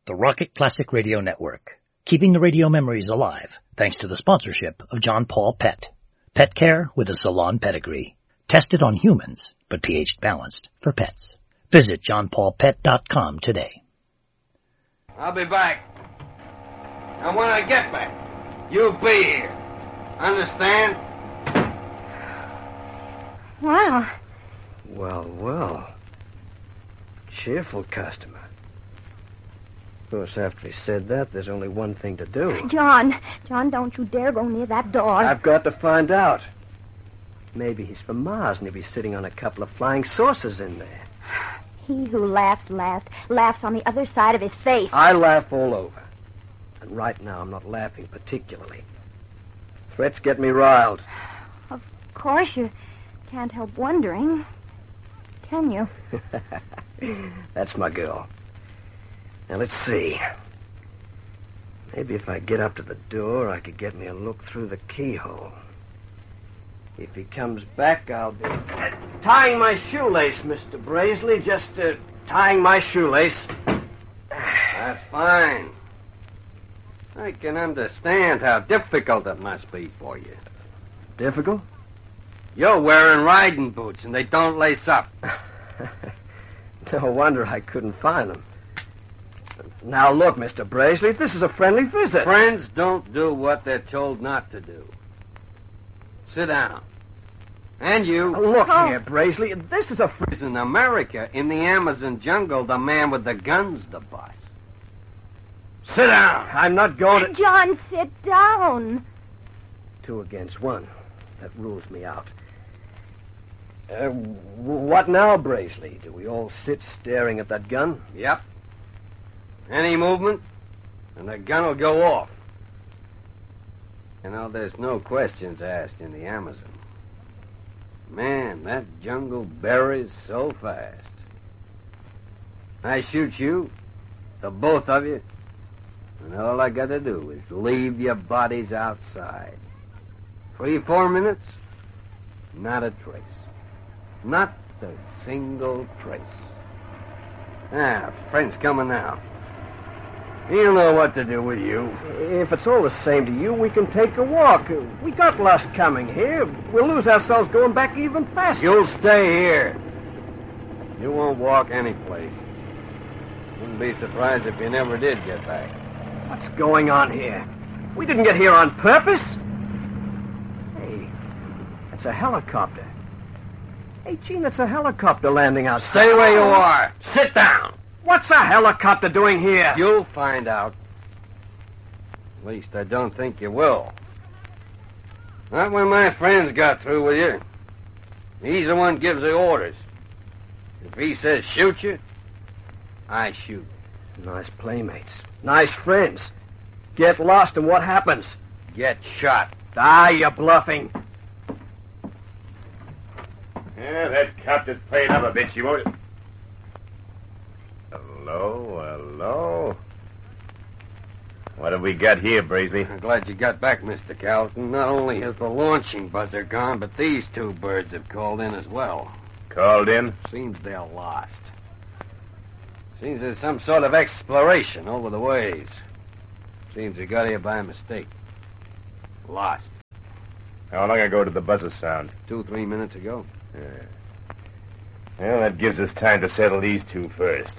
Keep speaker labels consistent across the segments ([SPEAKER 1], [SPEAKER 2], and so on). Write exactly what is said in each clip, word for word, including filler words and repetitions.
[SPEAKER 1] the Rocket Classic Radio Network, keeping the radio memories alive thanks to the sponsorship of John Paul Pet. Pet care with a salon pedigree. Tested on humans, but pH balanced for pets. Visit john paul pet dot com today.
[SPEAKER 2] I'll be back. And when I get back, you'll be here. Understand?
[SPEAKER 3] Wow.
[SPEAKER 4] Well, well. Cheerful customer. Of course, after he said that, there's only one thing to do.
[SPEAKER 3] John, John, don't you dare go near that door.
[SPEAKER 4] I've got to find out. Maybe he's from Mars and he'll be sitting on a couple of flying saucers in there.
[SPEAKER 3] He who laughs last laughs on the other side of his face.
[SPEAKER 4] I laugh all over. And right now I'm not laughing particularly. Threats get me riled.
[SPEAKER 3] Of course, you can't help wondering, can you?
[SPEAKER 4] That's my girl. Now, let's see. Maybe if I get up to the door, I could get me a look through the keyhole. If he comes back, I'll be uh, tying my shoelace, Mister Braisley. Just uh, tying my shoelace.
[SPEAKER 2] That's fine. I can understand how difficult it must be for you.
[SPEAKER 4] Difficult?
[SPEAKER 2] You're wearing riding boots, and they don't lace up.
[SPEAKER 4] No wonder I couldn't find them. Now, look, Mister Braisley, this is a friendly visit.
[SPEAKER 2] Friends don't do what they're told not to do. Sit down. And you.
[SPEAKER 4] Now, look
[SPEAKER 3] Oh.
[SPEAKER 4] here, Braisley, this is a... Fr-
[SPEAKER 2] In America, in the Amazon jungle, the man with the gun's the boss. Sit down.
[SPEAKER 4] I'm not going to...
[SPEAKER 3] John, sit down.
[SPEAKER 4] Two against one. That rules me out. Uh, w- what now, Braisley? Do we all sit staring at that gun?
[SPEAKER 2] Yep. Any movement, and the gun will go off. You know, there's no questions asked in the Amazon. Man, that jungle buries so fast. I shoot you, the both of you, and all I got to do is leave your bodies outside. Three, four minutes, not a trace. Not a single trace. Ah, friend's coming now. He'll know what to do with you.
[SPEAKER 4] If it's all the same to you, we can take a walk. We got lost coming here. We'll lose ourselves going back even faster.
[SPEAKER 2] You'll stay here. You won't walk any place. Wouldn't be surprised if you never did get back.
[SPEAKER 4] What's going on here? We didn't get here on purpose. Hey, that's a helicopter. Hey, Gene, that's a helicopter landing outside.
[SPEAKER 2] Stay where you are. Sit down.
[SPEAKER 4] What's a helicopter doing here?
[SPEAKER 2] You'll find out. At least I don't think you will. Not when my friends got through with you. He's the one gives the orders. If he says shoot you, I shoot.
[SPEAKER 4] Nice playmates. Nice friends. Get lost and what happens?
[SPEAKER 2] Get shot.
[SPEAKER 4] Ah, you're bluffing.
[SPEAKER 5] Yeah, that copter's playing up a bit. She won't... Hello, hello. What have we got here, Braisley?
[SPEAKER 2] I'm glad you got back, Mister Calton. Not only has the launching buzzer gone, but these two birds have called in as well.
[SPEAKER 5] Called in?
[SPEAKER 2] Seems they're lost. Seems there's some sort of exploration over the ways. Seems they got here by mistake. Lost.
[SPEAKER 5] How long ago did the buzzer sound?
[SPEAKER 2] Two, three minutes ago.
[SPEAKER 5] Yeah. Well, that gives us time to settle these two first.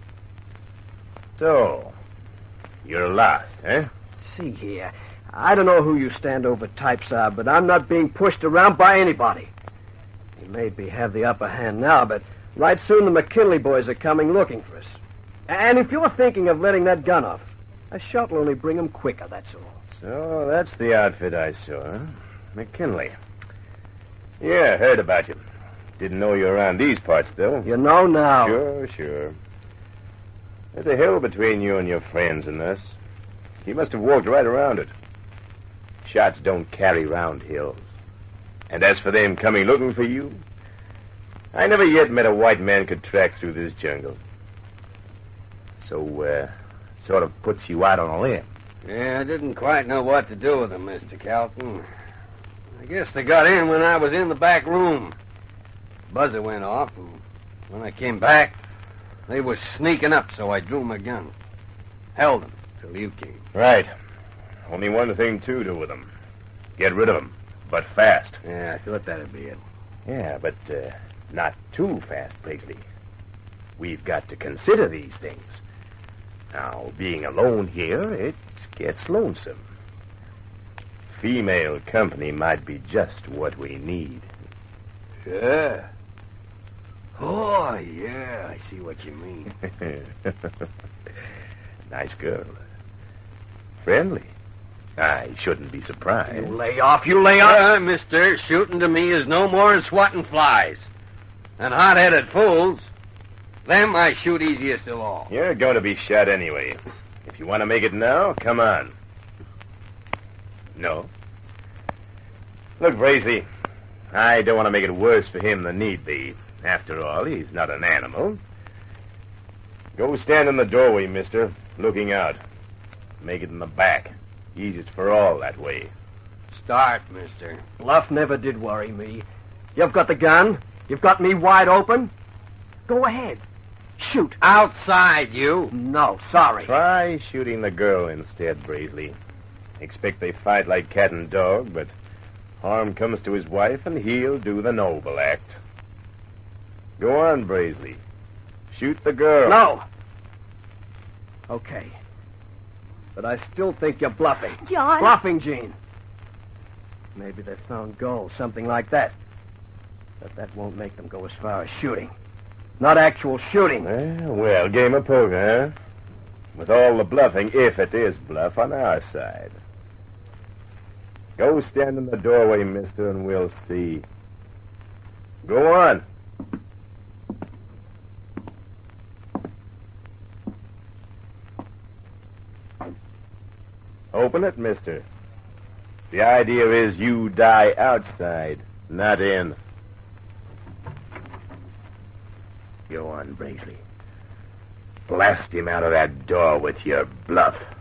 [SPEAKER 5] So, you're lost, eh?
[SPEAKER 4] See here. I don't know who you standover types are, but I'm not being pushed around by anybody. You maybe have the upper hand now, but right soon the McKinley boys are coming looking for us. And if you're thinking of letting that gun off, a shot will only bring them quicker, that's all.
[SPEAKER 5] So, that's the outfit I saw, huh? McKinley. Yeah, heard about you. Didn't know you were around these parts, though.
[SPEAKER 4] You know now.
[SPEAKER 5] Sure, sure. There's a hill between you and your friends and us. You must have walked right around it. Shots don't carry round hills. And as for them coming looking for you, I never yet met a white man could track through this jungle. So, uh, sort of puts you out on a limb.
[SPEAKER 2] Yeah, I didn't quite know what to do with them, Mister Calton. I guess they got in when I was in the back room. Buzzer went off, and when I came back, they were sneaking up, so I drew my gun. Held them till you came.
[SPEAKER 5] Right. Only one thing to do with them. Get rid of them, but fast.
[SPEAKER 2] Yeah, I thought that'd be it.
[SPEAKER 5] Yeah, but uh, not too fast, Braisley. We've got to consider these things. Now, being alone here, it gets lonesome. Female company might be just what we need.
[SPEAKER 2] Yeah. Oh, yeah, I see what you mean.
[SPEAKER 5] Nice girl. Friendly. I shouldn't be surprised.
[SPEAKER 4] You lay off, you lay off.
[SPEAKER 2] Uh, mister, shooting to me is no more than swatting flies. And hot-headed fools, them I shoot easiest of all.
[SPEAKER 5] You're going to be shot anyway. If you want to make it now, come on. No. Look, Bracey, I don't want to make it worse for him than need be. After all, he's not an animal. Go stand in the doorway, mister, looking out. Make it in the back. Easiest for all that way.
[SPEAKER 2] Start, mister.
[SPEAKER 4] Bluff never did worry me. You've got the gun. You've got me wide open. Go ahead. Shoot.
[SPEAKER 2] Outside, you.
[SPEAKER 4] No, sorry.
[SPEAKER 5] Try shooting the girl instead, Braisley. Expect they fight like cat and dog, but harm comes to his wife and he'll do the noble act. Go on, Braisley. Shoot the girl.
[SPEAKER 4] No. Okay. But I still think you're bluffing.
[SPEAKER 3] John.
[SPEAKER 4] Bluffing, Gene. Maybe they found gold, something like that. But that won't make them go as far as shooting. Not actual shooting.
[SPEAKER 5] Well, well, game of poker, huh? With all the bluffing, if it is bluff, on our side. Go stand in the doorway, mister, and we'll see. Go on. Open it, mister. The idea is you die outside, not in. Go on, Braisley. Blast him out of that door with your bluff.